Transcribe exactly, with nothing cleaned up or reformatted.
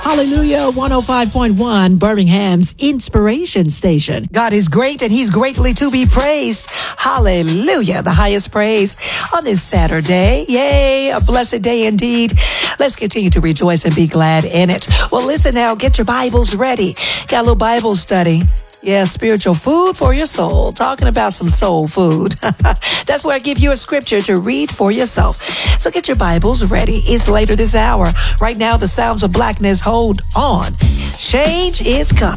Hallelujah, one oh five point one, Birmingham's Inspiration Station. God is great and he's greatly to be praised. Hallelujah, the highest praise on this Saturday. Yay, a blessed day indeed. Let's continue to rejoice and be glad in it. Well, listen now, get your Bibles ready. Got a little Bible study. Yeah, spiritual food for your soul. Talking about some soul food. That's where I give you a scripture to read for yourself. So get your Bibles ready. It's later this hour. Right now, the sounds of blackness hold on. Change is coming.